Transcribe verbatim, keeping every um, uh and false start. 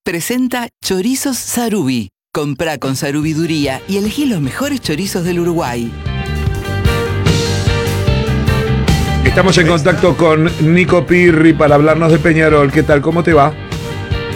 presenta Chorizos Sarubi. Comprá con sarubiduría y elegí los mejores chorizos del Uruguay. Estamos en contacto con Nico Pirri para hablarnos de Peñarol. ¿Qué tal? ¿Cómo te va?